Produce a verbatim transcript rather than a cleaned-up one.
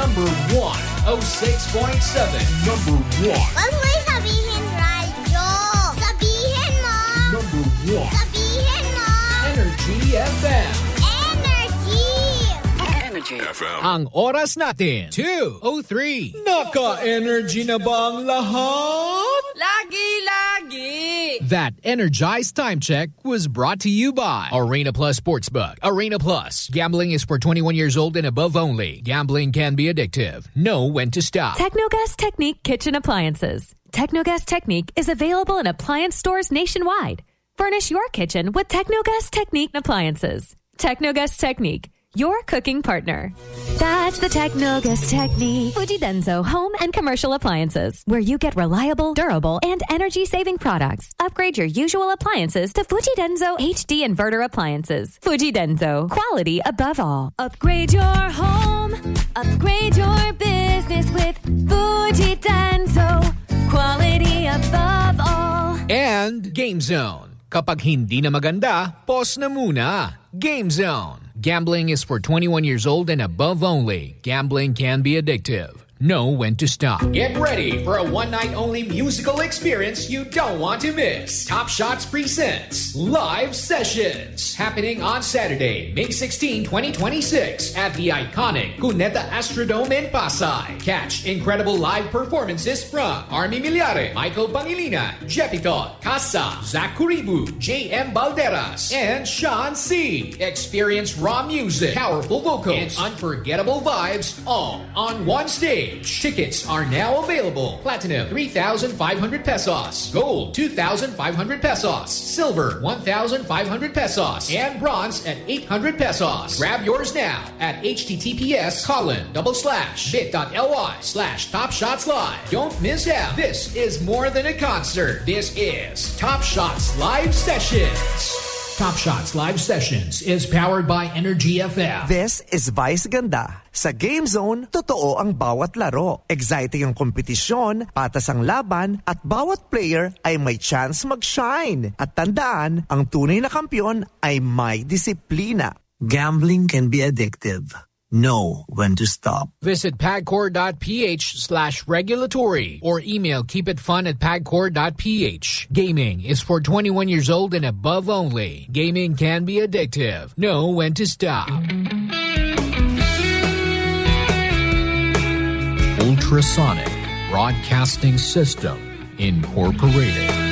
Number one oh six point seven. Number one. Wag mo sabihin radyo. Sabihin mo. Number one. Sabihin mo. Energy F M. Energy. Energy F M. Ang oras natin, two oh three. Naka-energy na bang lahat? Lagi-lagi! That Energized Time Check was brought to you by Arena Plus Sportsbook. Arena Plus. Gambling is for twenty-one years old and above only. Gambling can be addictive. Know when to stop. Technogas Technique Kitchen Appliances. Technogas Technique is available in appliance stores nationwide. Furnish your kitchen with Technogas Technique appliances. Technogas Technique, your cooking partner. That's the Technogas Technique. Fuji Denso home and commercial appliances, where you get reliable, durable, and energy-saving products. Upgrade your usual appliances to Fuji Denso H D inverter appliances. Fuji Denso, quality above all. Upgrade your home, upgrade your business with Fuji Denso, quality above all. And Game Zone. Kapag hindi na maganda, pause na muna. Game Zone. Gambling is for twenty-one years old and above only. Gambling can be addictive. Know when to stop. Get ready for a one-night-only musical experience you don't want to miss. Top Shots presents Live Sessions. Happening on Saturday, May sixteenth, twenty twenty-six at the iconic Cuneta Astrodome in Pasay. Catch incredible live performances from Army Milyare, Michael Pangilinan, Jepiton, Casa, Zach Kuribu, J M Balderas, and Sean C. Experience raw music, powerful vocals, and unforgettable vibes all on one stage. Tickets are now available. Platinum, three thousand five hundred pesos. Gold, two thousand five hundred pesos. Silver, one thousand five hundred pesos. And bronze at eight hundred pesos. Grab yours now at https colon double slash bit.ly slash Top Shots Live. Don't miss out. This is more than a concert. This is Top Shots Live Sessions. Top Shots Live Sessions is powered by Energy F M. This is Vice Ganda. Sa Game Zone, totoo ang bawat laro. Exciting ang kompetisyon, patas ang laban, at bawat player ay may chance mag-shine. At tandaan, ang tunay na kampiyon ay may disiplina. Gambling can be addictive. Know when to stop. Visit pagcor.ph slash regulatory or email keepitfun at pagcor.ph. Gaming is for twenty-one years old and above only. Gaming can be addictive. Know when to stop. Ultrasonic Broadcasting System Incorporated.